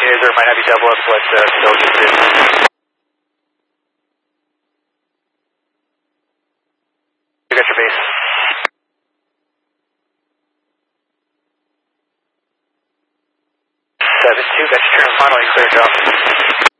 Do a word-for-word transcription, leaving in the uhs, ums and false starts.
is, or it might have you double up what uh, Phil just did. You got your base. seven two, got your turn final, you clear job.